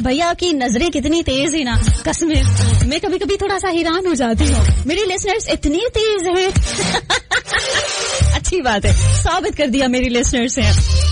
भैया की नजरें कितनी तेज है ना, कसमें मैं कभी कभी थोड़ा सा हैरान हो जाती हूँ, मेरी लिसनर्स इतनी तेज हैं। अच्छी बात है, साबित कर दिया मेरी लिसनर्स हैं।